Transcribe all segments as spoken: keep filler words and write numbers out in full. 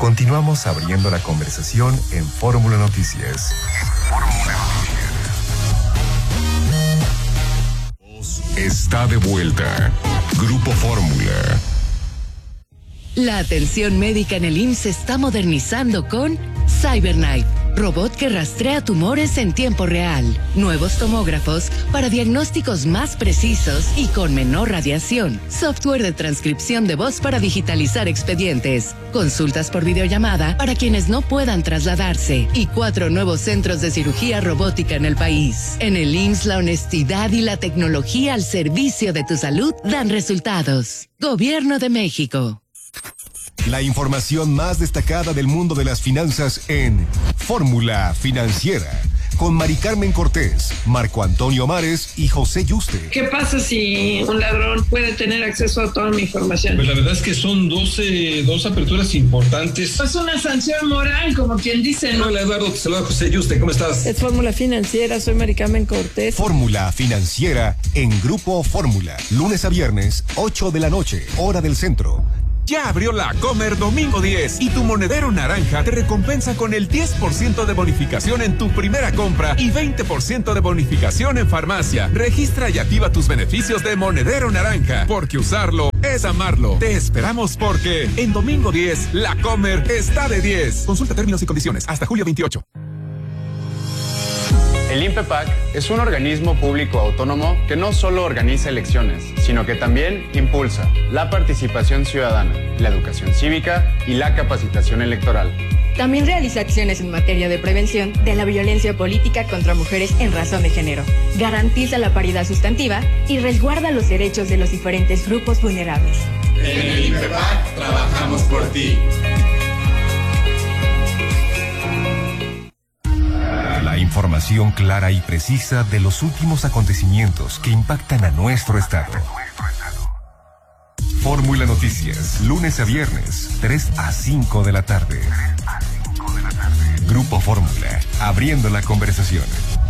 Continuamos abriendo la conversación en Fórmula Noticias. Fórmula Noticias. Está de vuelta. Grupo Fórmula. La atención médica en el I M S S se está modernizando con CyberKnife, robot que rastrea tumores en tiempo real. Nuevos tomógrafos para diagnósticos más precisos y con menor radiación. Software de transcripción de voz para digitalizar expedientes. Consultas por videollamada para quienes no puedan trasladarse. Y cuatro nuevos centros de cirugía robótica en el país. En el I M S S la honestidad y la tecnología al servicio de tu salud dan resultados. Gobierno de México. La información más destacada del mundo de las finanzas en Fórmula Financiera, con Mari Carmen Cortés, Marco Antonio Mares y José Yuste. ¿Qué pasa si un ladrón puede tener acceso a toda mi información? Pues la verdad es que son doce, dos aperturas importantes. Es una sanción moral, como quien dice, ¿no? Hola Eduardo, te saluda José Yuste, ¿cómo estás? Es Fórmula Financiera, soy Mari Carmen Cortés. Fórmula Financiera en Grupo Fórmula, lunes a viernes, ocho de la noche, hora del centro. Ya abrió la Comer Domingo diez y tu monedero naranja te recompensa con el diez por ciento de bonificación en tu primera compra y veinte por ciento de bonificación en farmacia. Registra y activa tus beneficios de monedero naranja, porque usarlo es amarlo. Te esperamos porque en Domingo diez la Comer está de diez. Consulta términos y condiciones hasta julio veintiocho. El INPEPAC es un organismo público autónomo que no solo organiza elecciones, sino que también impulsa la participación ciudadana, la educación cívica y la capacitación electoral. También realiza acciones en materia de prevención de la violencia política contra mujeres en razón de género, garantiza la paridad sustantiva y resguarda los derechos de los diferentes grupos vulnerables. En el INPEPAC trabajamos por ti. La información clara y precisa de los últimos acontecimientos que impactan a nuestro estado. Fórmula Noticias, lunes a viernes, tres a cinco de la tarde. Grupo Fórmula, abriendo la conversación.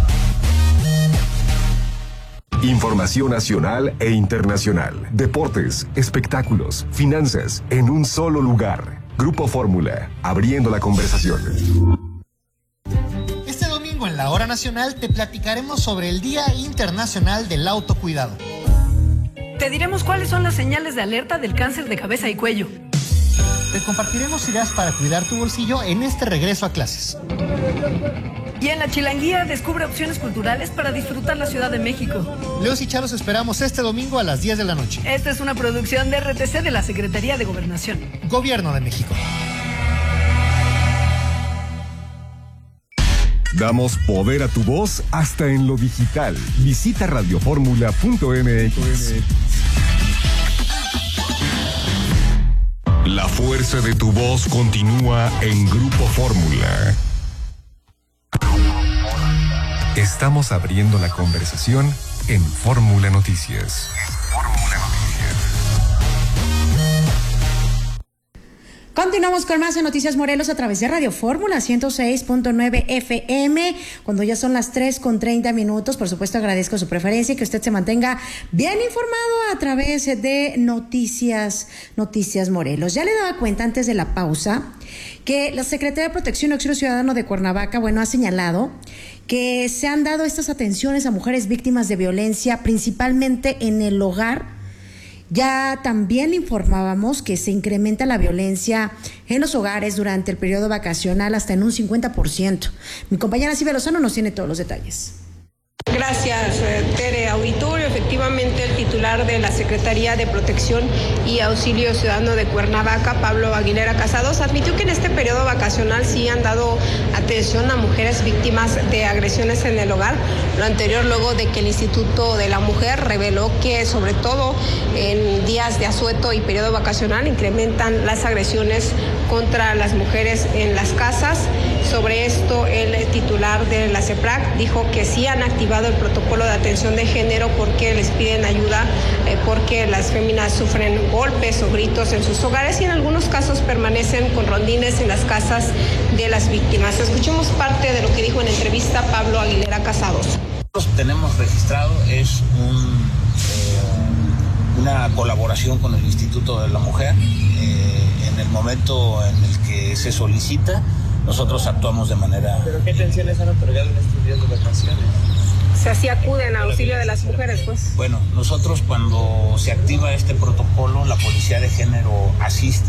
Información nacional e internacional, deportes, espectáculos, finanzas, en un solo lugar. Grupo Fórmula, abriendo la conversación. En la Hora Nacional te platicaremos sobre el Día Internacional del Autocuidado. Te diremos cuáles son las señales de alerta del cáncer de cabeza y cuello. Te compartiremos ideas para cuidar tu bolsillo en este regreso a clases. Y en la Chilanguía descubre opciones culturales para disfrutar la Ciudad de México. Leos y Charos esperamos este domingo a las diez de la noche. Esta es una producción de R T C de la Secretaría de Gobernación. Gobierno de México. Damos poder a tu voz hasta en lo digital. Visita radioformula punto m x. La fuerza de tu voz continúa en Grupo Fórmula. Estamos abriendo la conversación en Fórmula Noticias. Fórmula Noticias. Continuamos con más en Noticias Morelos a través de Radio Fórmula ciento seis punto nueve F M, cuando ya son las tres con treinta minutos. Por supuesto, agradezco su preferencia y que usted se mantenga bien informado a través de Noticias, Noticias Morelos. Ya le daba cuenta antes de la pausa que la Secretaría de Protección y Auxilio Ciudadano de Cuernavaca, bueno, ha señalado que se han dado estas atenciones a mujeres víctimas de violencia, principalmente en el hogar. Ya también informábamos que se incrementa la violencia en los hogares durante el periodo vacacional hasta en un cincuenta por ciento. Mi compañera Silvia Lozano nos tiene todos los detalles. Gracias, Tere. Auditorio, efectivamente el titular de la Secretaría de Protección y Auxilio Ciudadano de Cuernavaca, Pablo Aguilera Casados, admitió que en este periodo vacacional sí han dado atención a mujeres víctimas de agresiones en el hogar. Lo anterior luego de que el Instituto de la Mujer reveló que sobre todo en días de asueto y periodo vacacional incrementan las agresiones contra las mujeres en las casas. Sobre esto, el titular de la CEPRAC dijo que sí han activado el protocolo de atención de género porque les piden ayuda, eh, porque las féminas sufren golpes o gritos en sus hogares y en algunos casos permanecen con rondines en las casas de las víctimas. Escuchemos parte de lo que dijo en entrevista Pablo Aguilera Casados. Nosotros tenemos registrado es un, eh, una colaboración con el Instituto de la Mujer. Eh, en el momento en el que que se solicita, nosotros actuamos de manera... ¿Pero qué atenciones han otorgado en estos días de vacaciones? O sea, sí acuden a auxilio de las mujeres, pues. Bueno, nosotros cuando se activa este protocolo, la Policía de Género asiste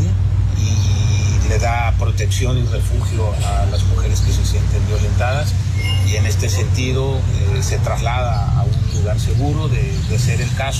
y le da protección y refugio a las mujeres que se sienten violentadas, y en este sentido eh, se traslada a un lugar seguro de, de ser el caso,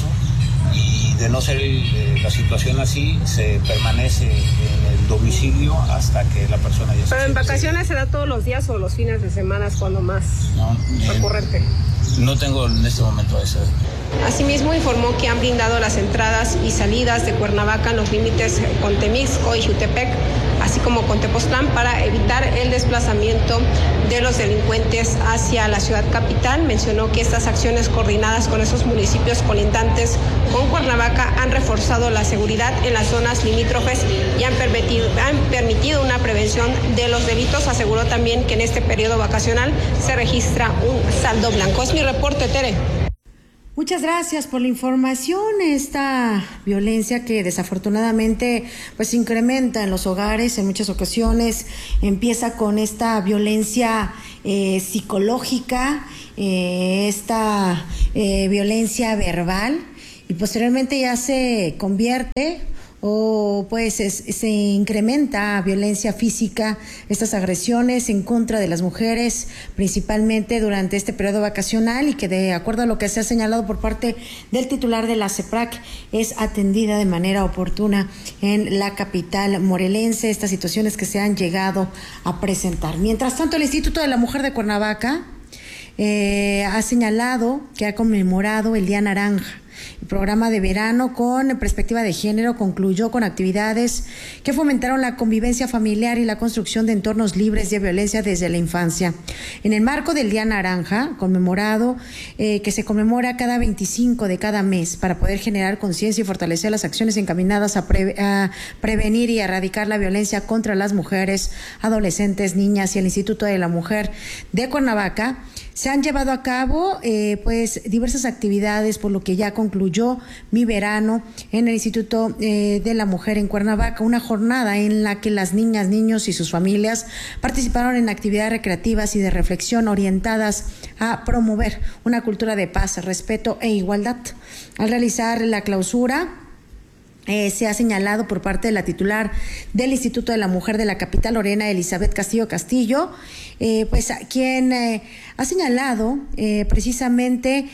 y de no ser eh, la situación así, se permanece en el domicilio hasta que la persona ya se... ¿Pero en vacaciones se da todos los días o los fines de semana cuando más no, recurrente? No tengo en este momento esa. Asimismo, informó que han blindado las entradas y salidas de Cuernavaca en los límites con Temixco y Jutepec, así como con Tepoztlán, para evitar el desplazamiento de los delincuentes hacia la ciudad capital. Mencionó que estas acciones coordinadas con esos municipios colindantes con Cuernavaca han reforzado la seguridad en las zonas limítrofes y han permitido, han permitido una prevención de los delitos. Aseguró también que en este periodo vacacional se registra un saldo blanco. Es mi reporte, Tere. Muchas gracias por la información. Esta violencia que desafortunadamente pues incrementa en los hogares en muchas ocasiones, empieza con esta violencia eh, psicológica, eh, esta eh, violencia verbal, y posteriormente ya se convierte o pues es, se incrementa violencia física, estas agresiones en contra de las mujeres, principalmente durante este periodo vacacional, y que de acuerdo a lo que se ha señalado por parte del titular de la CEPRAC, es atendida de manera oportuna en la capital morelense, estas situaciones que se han llegado a presentar. Mientras tanto, el Instituto de la Mujer de Cuernavaca eh, ha señalado que ha conmemorado el Día Naranja. El programa de verano con perspectiva de género concluyó con actividades que fomentaron la convivencia familiar y la construcción de entornos libres de violencia desde la infancia. En el marco del Día Naranja, conmemorado, eh, que se conmemora cada veinticinco de cada mes para poder generar conciencia y fortalecer las acciones encaminadas a, pre- a prevenir y erradicar la violencia contra las mujeres, adolescentes, niñas, y el Instituto de la Mujer de Cuernavaca, se han llevado a cabo eh, pues diversas actividades, por lo que ya concluyó Mi Verano en el Instituto eh, de la Mujer en Cuernavaca, una jornada en la que las niñas, niños y sus familias participaron en actividades recreativas y de reflexión orientadas a promover una cultura de paz, respeto e igualdad. Al realizar la clausura, Eh, se ha señalado por parte de la titular del Instituto de la Mujer de la capital, Lorena Elizabeth Castillo Castillo, eh, pues quien eh, ha señalado eh, precisamente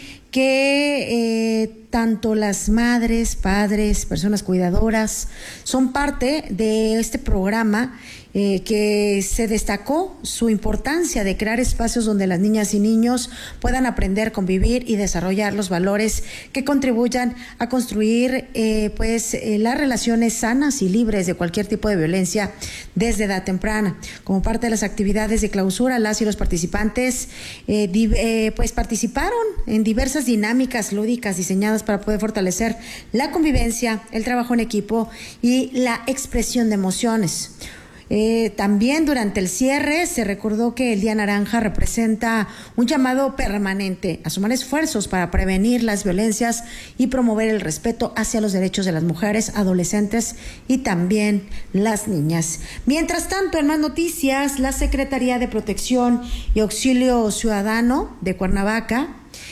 que eh, tanto las madres, padres, personas cuidadoras son parte de este programa, eh, que se destacó su importancia de crear espacios donde las niñas y niños puedan aprender, convivir y desarrollar los valores que contribuyan a construir eh, pues eh, las relaciones sanas y libres de cualquier tipo de violencia desde edad temprana. Como parte de las actividades de clausura, las y los participantes eh, di, eh, pues participaron en diversas dinámicas lúdicas diseñadas para poder fortalecer la convivencia, el trabajo en equipo y la expresión de emociones. Eh, también durante el cierre se recordó que el Día Naranja representa un llamado permanente a sumar esfuerzos para prevenir las violencias y promover el respeto hacia los derechos de las mujeres, adolescentes y también las niñas. Mientras tanto, en más noticias, la Secretaría de Protección y Auxilio Ciudadano de Cuernavaca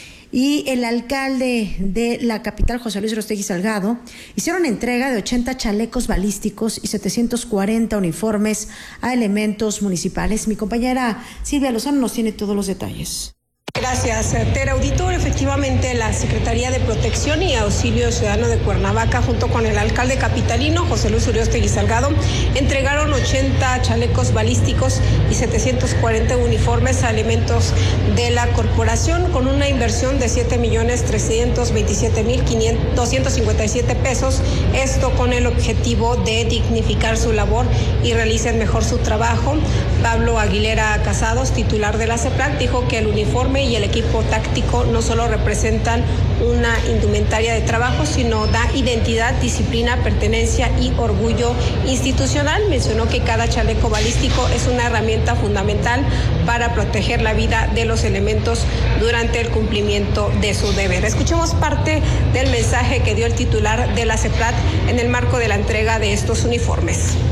y el alcalde de la capital, José Luis Rostegui Salgado, hicieron entrega de ochenta chalecos balísticos y setecientos cuarenta uniformes a elementos municipales. Mi compañera Silvia Lozano nos tiene todos los detalles. Gracias, Tere. Auditor, efectivamente la Secretaría de Protección y Auxilio Ciudadano de Cuernavaca, junto con el alcalde capitalino, José Luis Uriostegui Salgado, entregaron ochenta chalecos balísticos y setecientos cuarenta uniformes a elementos de la corporación, con una inversión de siete millones trescientos veintisiete mil doscientos cincuenta y siete pesos, esto con el objetivo de dignificar su labor y realicen mejor su trabajo. Pablo Aguilera Casados, titular de la CEPRAC, dijo que el uniforme y el equipo táctico no solo representan una indumentaria de trabajo, sino da identidad, disciplina, pertenencia y orgullo institucional. Mencionó que cada chaleco balístico es una herramienta fundamental para proteger la vida de los elementos durante el cumplimiento de su deber. Escuchemos parte del mensaje que dio el titular de la CEPRAC en el marco de la entrega de estos uniformes.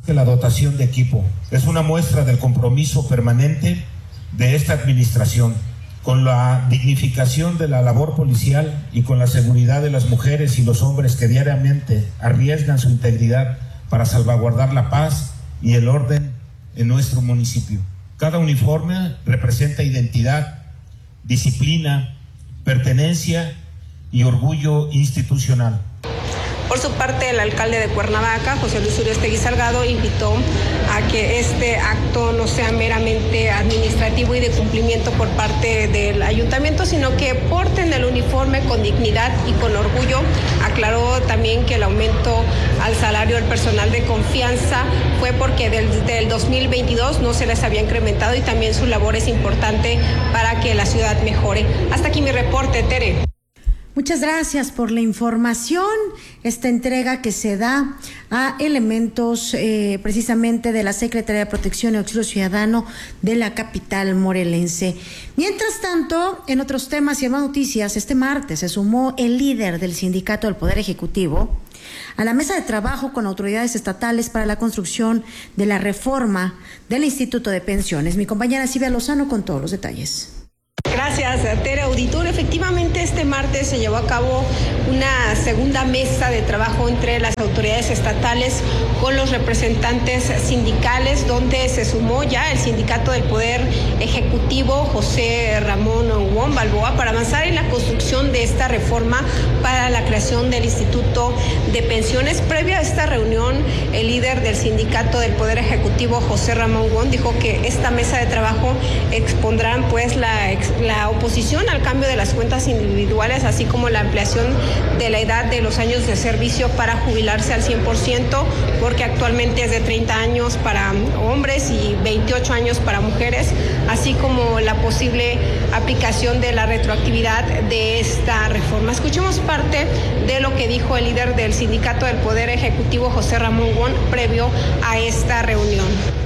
La dotación de equipo es una muestra del compromiso permanente de esta administración con la dignificación de la labor policial y con la seguridad de las mujeres y los hombres que diariamente arriesgan su integridad para salvaguardar la paz y el orden en nuestro municipio. Cada uniforme representa identidad, disciplina, pertenencia y orgullo institucional. Por su parte, el alcalde de Cuernavaca, José Luis Uriastegui Salgado, invitó a que este acto no sea meramente administrativo y de cumplimiento por parte del ayuntamiento, sino que porten el uniforme con dignidad y con orgullo. Aclaró también que el aumento al salario del personal de confianza fue porque desde el dos mil veintidós no se les había incrementado y también su labor es importante para que la ciudad mejore. Hasta aquí mi reporte, Tere. Muchas gracias por la información, esta entrega que se da a elementos eh, precisamente de la Secretaría de Protección y Auxilio Ciudadano de la capital morelense. Mientras tanto, en otros temas y en más noticias, este martes se sumó el líder del Sindicato del Poder Ejecutivo a la mesa de trabajo con autoridades estatales para la construcción de la reforma del Instituto de Pensiones. Mi compañera Silvia Lozano con todos los detalles. Gracias, Tere Auditorio. Efectivamente, este martes se llevó a cabo una segunda mesa de trabajo entre las autoridades estatales con los representantes sindicales, donde se sumó ya el Sindicato del Poder Ejecutivo, José Ramón Huón Balboa, para avanzar en la construcción de esta reforma para la creación del Instituto de Pensiones. Previo a esta reunión, el líder del Sindicato del Poder Ejecutivo, José Ramón Huón, dijo que esta mesa de trabajo expondrán pues la la oposición al cambio de las cuentas individuales, así como la ampliación de la edad de los años de servicio para jubilarse al cien por ciento, porque actualmente es de treinta años para hombres y veintiocho años para mujeres, así como la posible aplicación de la retroactividad de esta reforma. Escuchemos parte de lo que dijo el líder del Sindicato del Poder Ejecutivo, José Ramón Huón, previo a esta reunión.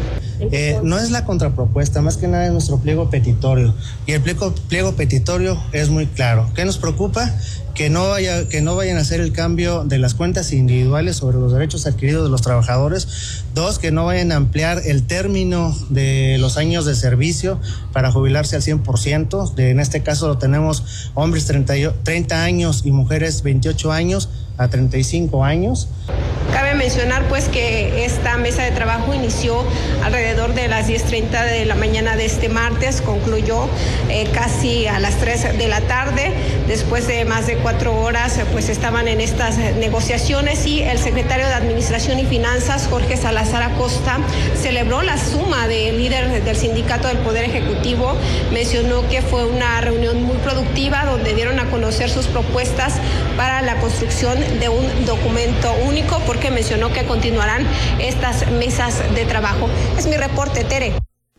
Eh, no es la contrapropuesta, más que nada es nuestro pliego petitorio, y el pliego, pliego petitorio es muy claro. ¿Qué nos preocupa? Que no vaya, que no vayan a hacer el cambio de las cuentas individuales sobre los derechos adquiridos de los trabajadores. Dos, que no vayan a ampliar el término de los años de servicio para jubilarse al cien por ciento. De, en este caso lo tenemos hombres treinta, treinta años y mujeres veintiocho años a treinta y cinco años. Cabe mencionar pues que esta mesa de trabajo inició alrededor de las diez treinta de la mañana de este martes, concluyó eh, casi a las tres de la tarde. Después de más de cuatro horas pues estaban en estas negociaciones y el secretario de Administración y Finanzas, Jorge Salazar Acosta, celebró la suma del líder del Sindicato del Poder Ejecutivo. Mencionó que fue una reunión muy productiva donde dieron a conocer sus propuestas para la construcción de un documento único, porque mencionó que continuarán estas mesas de trabajo. Es mi reporte, Tere.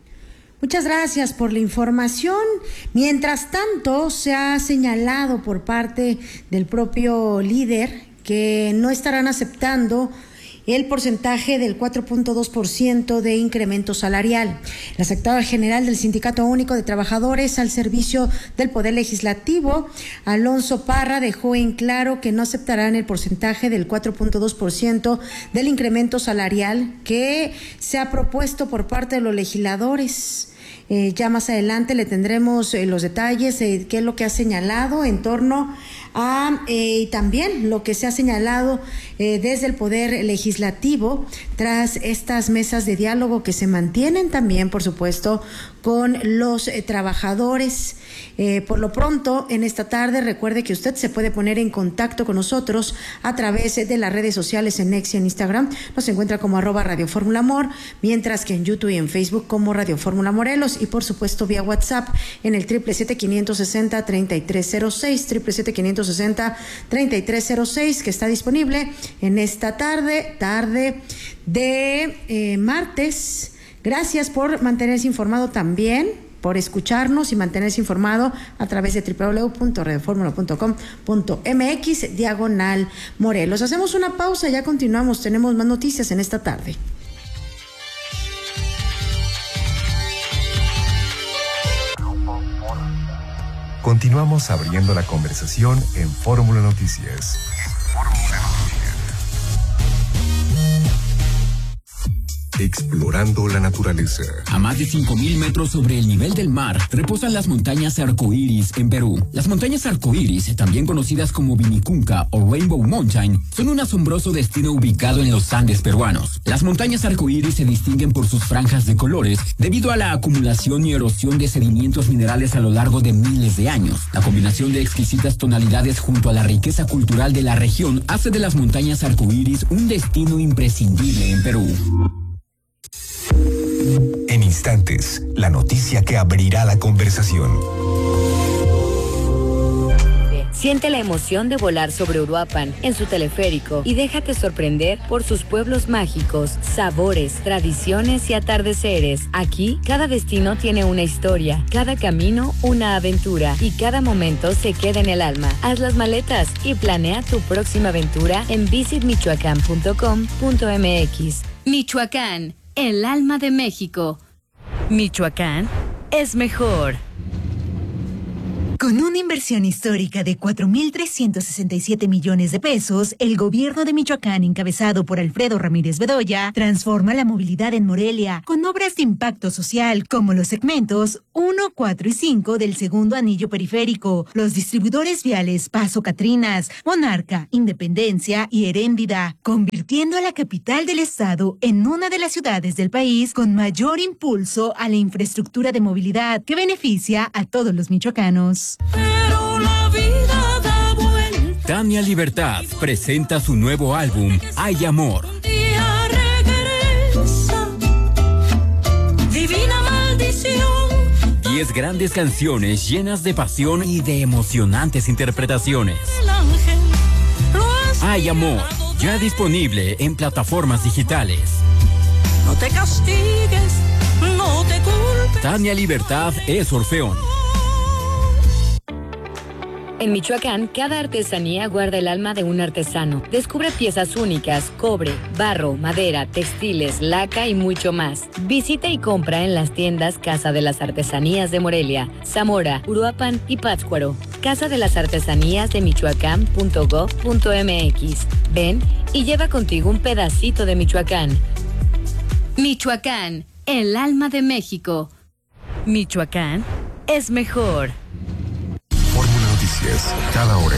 Muchas gracias por la información. Mientras tanto, se ha señalado por parte del propio líder que no estarán aceptando el porcentaje del cuatro punto dos por ciento de incremento salarial. La secretaria general del Sindicato Único de Trabajadores al Servicio del Poder Legislativo, Alonso Parra, dejó en claro que no aceptarán el porcentaje del cuatro punto dos por ciento del incremento salarial que se ha propuesto por parte de los legisladores. Eh, ya más adelante le tendremos eh, los detalles de eh, qué es lo que ha señalado en torno a eh, y también lo que se ha señalado eh, desde el Poder Legislativo tras estas mesas de diálogo que se mantienen también, por supuesto, con los eh, trabajadores. Eh, por lo pronto, en esta tarde, recuerde que usted se puede poner en contacto con nosotros a través de las redes sociales en X y en Instagram. Nos encuentra como arroba Radio Fórmula Amor, mientras que en YouTube y en Facebook como Radio Fórmula Morelos, y por supuesto vía WhatsApp en el triple siete quinientos sesenta treinta y tres cero seis, triple siete quinientos sesenta treinta y tres cero seis, que está disponible en esta tarde, tarde de eh, martes. Gracias por mantenerse informado también, por escucharnos y mantenerse informado a través de doble u doble u doble u punto radio fórmula punto com punto m x diagonal Morelos. Hacemos una pausa, ya continuamos, tenemos más noticias en esta tarde. Continuamos abriendo la conversación en Fórmula Noticias. Fórmula Noticias. explorando la naturaleza. A más de cinco mil metros sobre el nivel del mar, reposan las montañas arcoíris en Perú. Las montañas arcoíris, también conocidas como Vinicunca o Rainbow Mountain, son un asombroso destino ubicado en los Andes peruanos. Las montañas arcoíris se distinguen por sus franjas de colores debido a la acumulación y erosión de sedimentos minerales a lo largo de miles de años. La combinación de exquisitas tonalidades junto a la riqueza cultural de la región hace de las montañas arcoíris un destino imprescindible en Perú. En instantes, la noticia que abrirá la conversación. Siente la emoción de volar sobre Uruapan en su teleférico y déjate sorprender por sus pueblos mágicos, sabores, tradiciones y atardeceres. Aquí, cada destino tiene una historia, cada camino una aventura y cada momento se queda en el alma. Haz las maletas y planea tu próxima aventura en visit michoacán punto com punto m x. Michoacán, el alma de México. Michoacán es mejor. Con una inversión histórica de cuatro mil trescientos sesenta y siete millones de pesos, el gobierno de Michoacán, encabezado por Alfredo Ramírez Bedoya, transforma la movilidad en Morelia con obras de impacto social como los segmentos uno, cuatro y cinco del segundo anillo periférico, los distribuidores viales Paso Catrinas, Monarca, Independencia y Heréndida, convirtiendo a la capital del estado en una de las ciudades del país con mayor impulso a la infraestructura de movilidad que beneficia a todos los michoacanos. Pero la vida da vuelta. Tania Libertad presenta su nuevo álbum, Hay Amor. Un día regresa, divina maldición. Diez grandes canciones llenas de pasión y de emocionantes interpretaciones. El ángel lo ha Hay Amor, ya disponible en plataformas digitales. No te castigues, no te culpes. Tania Libertad es Orfeón. En Michoacán, cada artesanía guarda el alma de un artesano. Descubre piezas únicas, cobre, barro, madera, textiles, laca y mucho más. Visita y compra en las tiendas Casa de las Artesanías de Morelia, Zamora, Uruapan y Pátzcuaro. Casa de las Artesanías de michoacán punto gob punto m x. Ven y lleva contigo un pedacito de Michoacán. Michoacán, el alma de México. Michoacán es mejor. Fórmula Noticias, cada hora.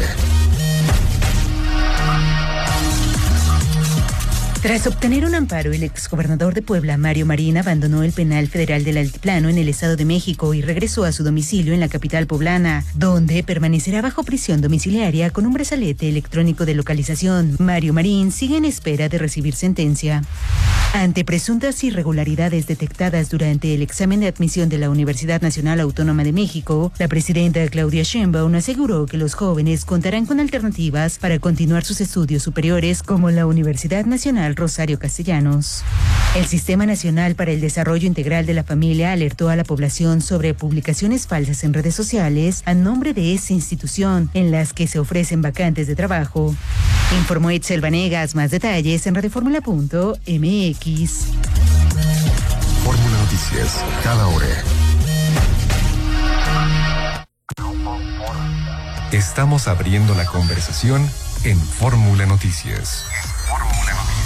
Tras obtener un amparo, el exgobernador de Puebla, Mario Marín, abandonó el penal federal del Altiplano en el Estado de México y regresó a su domicilio en la capital poblana, donde permanecerá bajo prisión domiciliaria con un brazalete electrónico de localización. Mario Marín sigue en espera de recibir sentencia. Ante presuntas irregularidades detectadas durante el examen de admisión de la Universidad Nacional Autónoma de México, la presidenta Claudia Sheinbaum aseguró que los jóvenes contarán con alternativas para continuar sus estudios superiores como la Universidad Nacional Rosario Castellanos. El Sistema Nacional para el Desarrollo Integral de la Familia alertó a la población sobre publicaciones falsas en redes sociales a nombre de esa institución en las que se ofrecen vacantes de trabajo. Informó Itzel Vanegas. Más detalles en radioformula punto m x. Fórmula Noticias, cada hora. Estamos abriendo la conversación en Fórmula Noticias. Fórmula Noticias.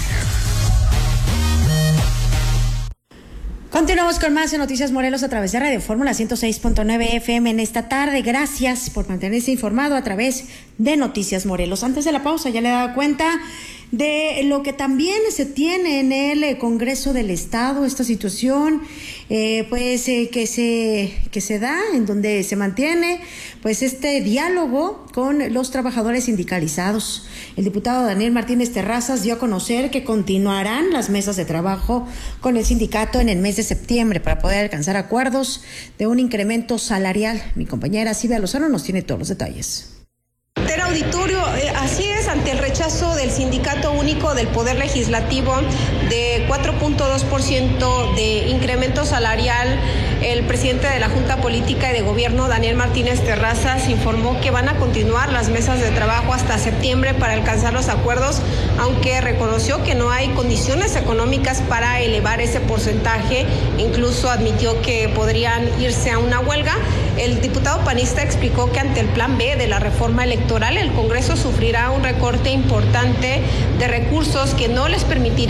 Continuamos con más en Noticias Morelos a través de Radio Fórmula ciento seis punto nueve F M en esta tarde. Gracias por mantenerse informado a través de Noticias Morelos. Antes de la pausa ya le daba cuenta de lo que también se tiene en el Congreso del Estado, esta situación eh, pues eh, que se que se da, en donde se mantiene pues este diálogo con los trabajadores sindicalizados. El diputado Daniel Martínez Terrazas dio a conocer que continuarán las mesas de trabajo con el sindicato en el mes de septiembre para poder alcanzar acuerdos de un incremento salarial. Mi compañera Silvia Lozano nos tiene todos los detalles. Ter Auditorio, eh, así es, ante el rechazo del Sindicato Único del Poder Legislativo de cuatro punto dos por ciento de incremento salarial, el presidente de la Junta Política y de Gobierno, Daniel Martínez Terrazas, informó que van a continuar las mesas de trabajo hasta septiembre para alcanzar los acuerdos, aunque reconoció que no hay condiciones económicas para elevar ese porcentaje, incluso admitió que podrían irse a una huelga. El diputado panista explicó que ante el plan B de la reforma electoral, el Congreso sufrirá un recorte importante de recursos que no les permitirá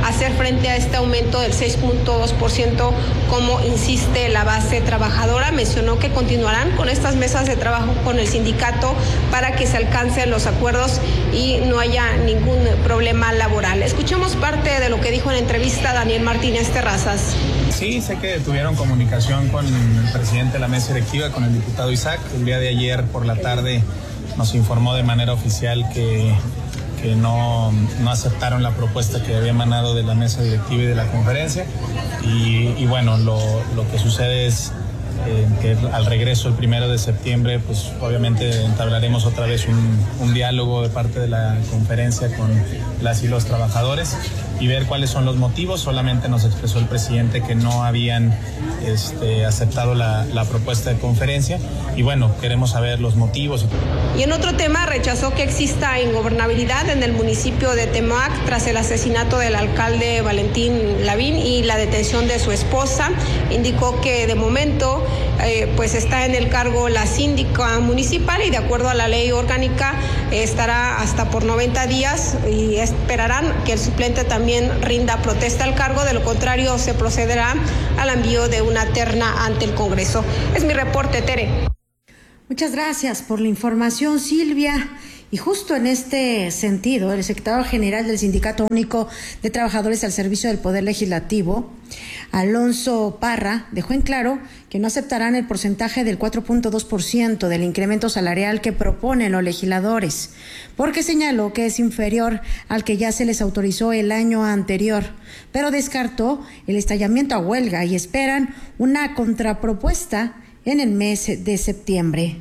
hacer frente a este aumento del seis punto dos por ciento, como insiste la base trabajadora. Mencionó que continuarán con estas mesas de trabajo con el sindicato para que se alcancen los acuerdos y no haya ningún problema laboral. Escuchemos parte de lo que dijo en entrevista Daniel Martínez Terrazas. Sí, sé que tuvieron comunicación con el presidente de la mesa directiva, con el diputado Isaac. El día de ayer por la tarde nos informó de manera oficial que, que no, no aceptaron la propuesta que había emanado de la mesa directiva y de la conferencia. Y, y bueno, lo, lo que sucede es eh, que al regreso el primero de septiembre, pues obviamente entablaremos otra vez un, un diálogo de parte de la conferencia con las y los trabajadores y ver cuáles son los motivos. Solamente nos expresó el presidente que no habían este, aceptado la, la propuesta de conferencia y bueno, queremos saber los motivos. Y en otro tema, rechazó que exista ingobernabilidad en el municipio de Temac tras el asesinato del alcalde Valentín Lavín y la detención de su esposa. Indicó que de momento eh, pues está en el cargo la síndica municipal y de acuerdo a la ley orgánica eh, estará hasta por noventa días y esperarán que el suplente también rinda protesta al cargo, de lo contrario se procederá al envío de una terna ante el Congreso. Es mi reporte, Tere. Muchas gracias por la información, Silvia. Y justo en este sentido, el secretario general del Sindicato Único de Trabajadores al Servicio del Poder Legislativo, Alonso Parra, dejó en claro que no aceptarán el porcentaje del cuatro punto dos por ciento del incremento salarial que proponen los legisladores, porque señaló que es inferior al que ya se les autorizó el año anterior, pero descartó el estallamiento a huelga y esperan una contrapropuesta en el mes de septiembre.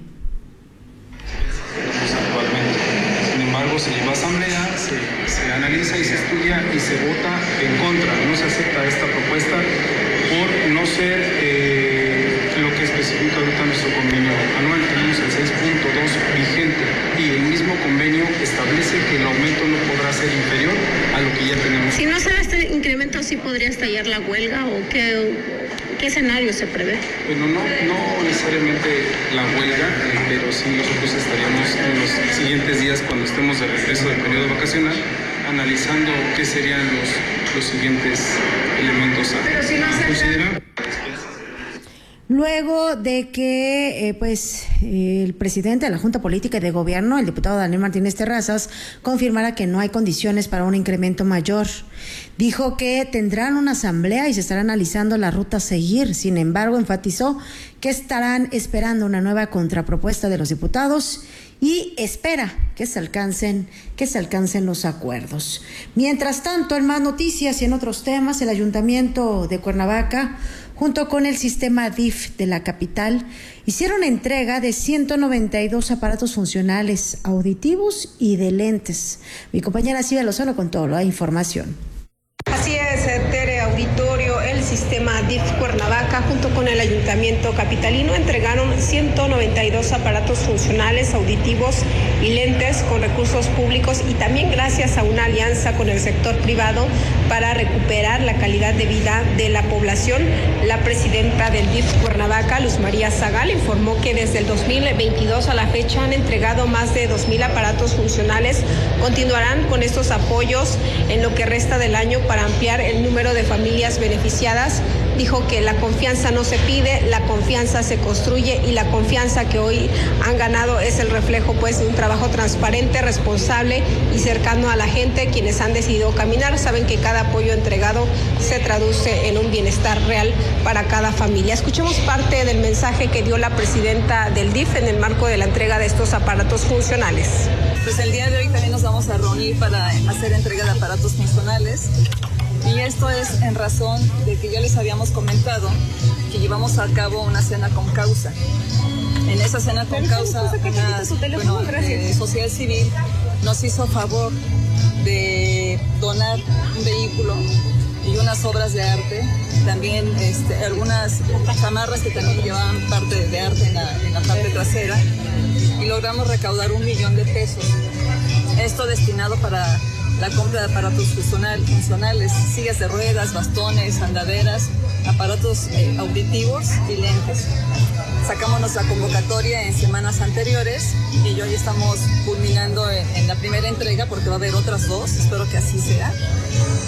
Sin embargo, se lleva a asamblea, se, se analiza y se estudia y se vota en contra. No se acepta esta propuesta por no ser eh, lo que especifica ahorita nuestro convenio anual. Tenemos el seis punto dos vigente y el mismo convenio establece que el aumento no podrá ser inferior a lo que ya tenemos. Si no se da este incremento, ¿sí podría estallar la huelga o qué? ¿Qué escenario se prevé? Bueno, no, no necesariamente la huelga, eh, pero sí nosotros estaríamos en los siguientes días, cuando estemos de regreso del periodo vacacional, analizando qué serían los, los siguientes elementos a, pero si no a considerar. Luego de que eh, pues eh, el presidente de la Junta Política y de Gobierno, el diputado Daniel Martínez Terrazas, confirmara que no hay condiciones para un incremento mayor. Dijo que tendrán una asamblea y se estará analizando la ruta a seguir. Sin embargo, enfatizó que estarán esperando una nueva contrapropuesta de los diputados y espera que se alcancen, que se alcancen los acuerdos. Mientras tanto, en más noticias y en otros temas, el Ayuntamiento de Cuernavaca, junto con el sistema D I F de la capital, hicieron entrega de ciento noventa y dos aparatos funcionales, auditivos y de lentes. Mi compañera Silvia Lozano con toda la información. Así es, Tere, auditorio, el sistema D I F Cuernavaca junto con el Ayuntamiento capitalino entregaron ciento noventa y dos aparatos funcionales, auditivos y lentes con recursos públicos y también gracias a una alianza con el sector privado para recuperar la calidad de vida de la población. La presidenta del D I F Cuernavaca, Luz María Zagal, informó que desde el dos mil veintidós a la fecha han entregado más de dos mil aparatos funcionales. Continuarán con estos apoyos en lo que resta del año para ampliar el número de familias beneficiadas. Dijo que la confianza no se pide, la confianza se construye y la confianza que hoy han ganado es el reflejo pues de un trabajo transparente, responsable y cercano a la gente. Quienes han decidido caminar saben que cada apoyo entregado se traduce en un bienestar real para cada familia. Escuchemos parte del mensaje que dio la presidenta del D I F en el marco de la entrega de estos aparatos funcionales. Pues el día de hoy también nos vamos a reunir para hacer entrega de aparatos funcionales. Y esto es en razón de que ya les habíamos comentado que llevamos a cabo una cena con causa. En esa cena con causa, una bueno, eh, sociedad civil nos hizo favor de donar un vehículo y unas obras de arte, también este, algunas chamarras que también llevaban parte de arte en la, en la parte trasera, y logramos recaudar un millón de pesos. Esto destinado para la compra de aparatos funcionales, sillas de ruedas, bastones, andaderas, aparatos eh, auditivos y lentes. Sacamos nuestra convocatoria en semanas anteriores y hoy estamos culminando en, en la primera entrega porque va a haber otras dos, espero que así sea.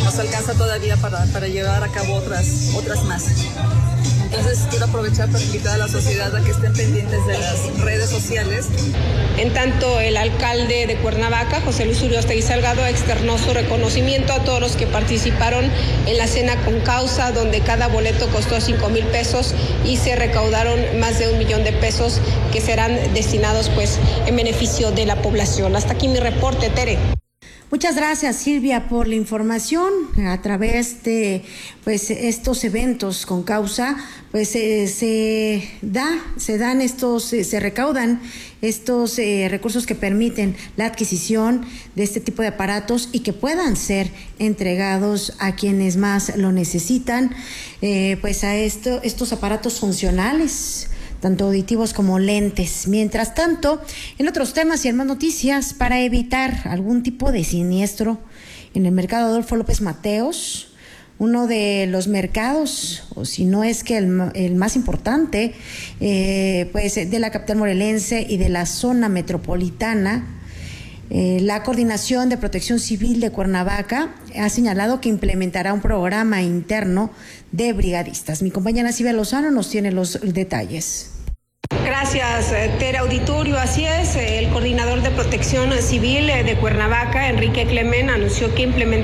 nos alcanza todavía para, para llevar a cabo otras, otras más. Entonces quiero aprovechar para invitar a la sociedad a que estén pendientes de las redes sociales. En tanto, el alcalde de Cuernavaca, José Luis Uriostegui Salgado, externó su reconocimiento a todos los que participaron en la cena con causa, donde cada boleto costó cinco mil pesos y se recaudaron más de un millón de pesos que serán destinados pues en beneficio de la población. Hasta aquí mi reporte, Tere. Muchas gracias, Silvia, por la información. A través de pues estos eventos con causa, pues eh, se da, se dan estos, eh, se recaudan estos eh, recursos que permiten la adquisición de este tipo de aparatos y que puedan ser entregados a quienes más lo necesitan, eh, pues a esto, estos aparatos funcionales, tanto auditivos como lentes. Mientras tanto, en otros temas y en más noticias, para evitar algún tipo de siniestro en el mercado Adolfo López Mateos, uno de los mercados, o si no es que el, el más importante, eh, pues de la capital morelense y de la zona metropolitana, eh, la Coordinación de Protección Civil de Cuernavaca ha señalado que implementará un programa interno de brigadistas. Mi compañera Silvia Lozano nos tiene los detalles. Gracias, Tere Auditorio. Así es, el coordinador de Protección Civil de Cuernavaca, Enrique Clemen, anunció que implementará